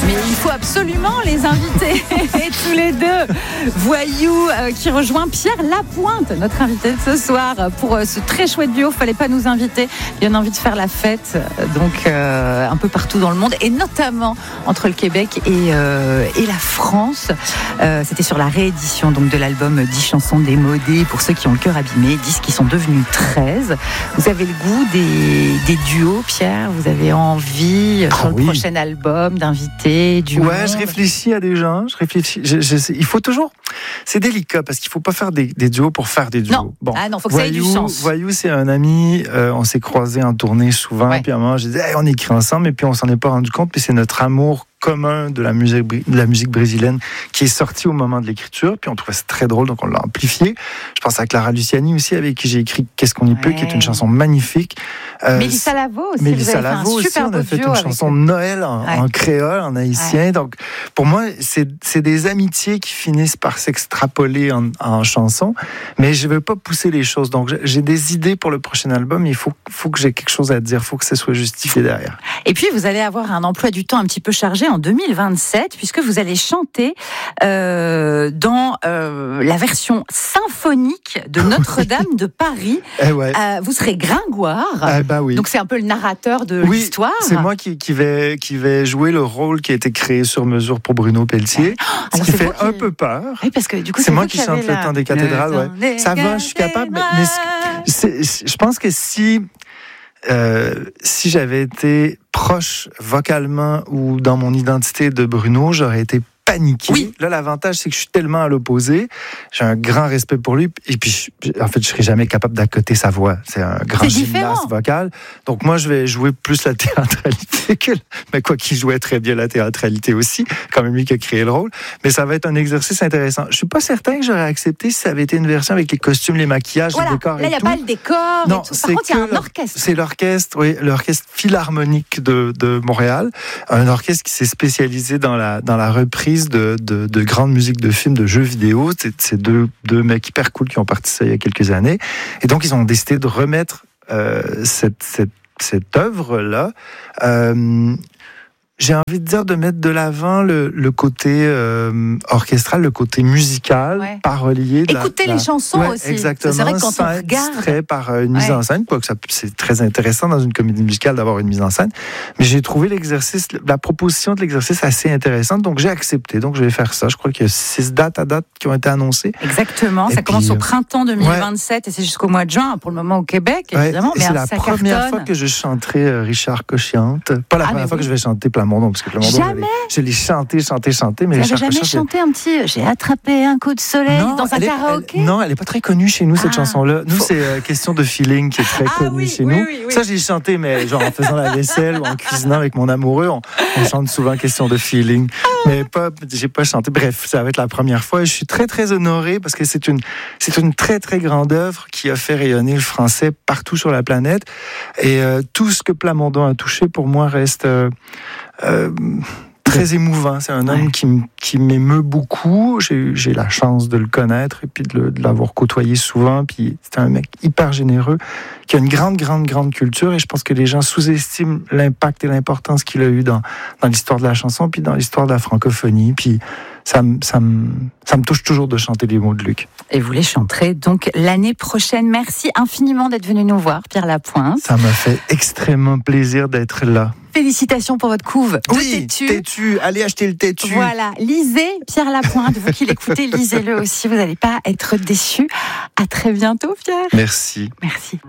Mais il faut absolument les inviter tous les deux. Voyou qui rejoint Pierre Lapointe, notre invité de ce soir, pour ce très chouette duo. Fallait pas nous inviter. Bien envie de faire la fête, donc un peu partout dans le monde, et notamment entre le Québec et la France. C'était sur la réédition donc de l'album 10 chansons démodées pour ceux qui ont le cœur abîmé, 10 qui sont devenus 13. Vous avez le goût des duos, Pierre? Vous avez envie sur le prochain album d'inviter du monde? Je réfléchis à des gens. Il faut toujours. C'est délicat parce qu'il faut pas faire des duos pour faire des duos. Non, bon. Faut que ça ait du sens. Voyou, c'est un ami. On s'est croisés en tournée souvent. Puis à un moment, je disais, on écrit ensemble, et puis on s'en est pas rendu compte. Puis c'est notre amour commun de la musique brésilienne qui est sorti au moment de l'écriture, puis on trouvait ça très drôle, donc on l'a amplifié. Je pense à Clara Luciani aussi, avec qui j'ai écrit Qu'est-ce qu'on y peut, qui est une chanson magnifique. Mélissa Lavo aussi, on a fait une chanson de Noël en créole, en haïtien. Donc pour moi, c'est des amitiés qui finissent par s'extrapoler en chansons, mais je veux pas pousser les choses. Donc j'ai des idées pour le prochain album, mais il faut que j'ai quelque chose à dire, il faut que ça soit justifié derrière. Et puis vous allez avoir un emploi du temps un petit peu chargé en 2027, puisque vous allez chanter dans la version symphonique de Notre-Dame de Paris. Vous serez Gringoire. Oui. Donc c'est un peu le narrateur de l'histoire. C'est moi qui vais jouer le rôle qui a été créé sur mesure pour Bruno Pelletier. Ce qui fait un peu peur. Oui, parce que du coup c'est moi qui chante le temps des cathédrales. Ça va, je suis capable. Mais je pense que si j'avais été proche vocalement ou dans mon identité de Bruno, j'aurais été paniqué. Oui. Là, l'avantage, c'est que je suis tellement à l'opposé. J'ai un grand respect pour lui. Et puis, en fait, je serais jamais capable d'accoter sa voix. C'est un grand gymnaste vocal. Donc, moi, je vais jouer plus la théâtralité mais quoi qu'il jouait très bien la théâtralité aussi. Quand même lui qui a créé le rôle. Mais ça va être un exercice intéressant. Je suis pas certain que j'aurais accepté si ça avait été une version avec les costumes, les maquillages, les décors et tout. Là, il n'y a pas le décor. Non, par contre, il y a un orchestre. C'est l'orchestre philharmonique de Montréal. Un orchestre qui s'est spécialisé dans la reprise de grandes musiques de films, de jeux vidéo. C'est deux mecs hyper cool qui ont participé il y a quelques années. Et donc, ils ont décidé de remettre cette œuvre-là. J'ai envie de dire de mettre de l'avant le côté orchestral, le côté musical, parolier. Écoutez les chansons aussi. Exactement. C'est vrai que quand on regarde, extrait par une mise en scène, quoique c'est très intéressant dans une comédie musicale d'avoir une mise en scène. Mais j'ai trouvé la proposition de l'exercice assez intéressante, donc j'ai accepté. Donc je vais faire ça. Je crois qu'il y a 6 dates qui ont été annoncées. Exactement. Ça commence au printemps 2027 et c'est jusqu'au mois de juin pour le moment au Québec, évidemment. Mais c'est la première fois que je chanterai Richard Cochiante. Pas la première fois que je vais chanter Plamondon, parce que Plamondon, je l'ai chanté, mais Richard Cochiante. Jamais chanté un petit j'ai attrapé un coup de soleil dans un karaoké? Non, elle n'est pas très connue chez nous, cette chanson-là. Nous, c'est Question de feeling qui est très connue chez nous. Oui. Ça, j'ai chanté, mais genre en faisant la vaisselle ou en cuisinant avec mon amoureux, on chante souvent Question de feeling. Mais j'ai pas chanté. Bref, ça va être la première fois et je suis très, très honoré parce que c'est une très, très grande œuvre qui a fait rayonner le français partout sur la planète. Et tout ce que Plamondon a touché, pour moi, reste très émouvant. C'est un homme qui m'émeut beaucoup. J'ai la chance de le connaître et puis de l'avoir côtoyé souvent. Puis c'est un mec hyper généreux qui a une grande, grande, grande culture et je pense que les gens sous-estiment l'impact et l'importance qu'il a eu dans l'histoire de la chanson puis dans l'histoire de la francophonie. Puis ça me touche toujours de chanter les mots de Luc. Et vous les chanterez donc l'année prochaine. Merci infiniment d'être venu nous voir, Pierre Lapointe. Ça m'a fait extrêmement plaisir d'être là. Félicitations pour votre couve de Tétu. Allez acheter le Tétu. Voilà, lisez Pierre Lapointe. Vous qui l'écoutez, lisez-le aussi. Vous n'allez pas être déçus. À très bientôt, Pierre. Merci. Merci.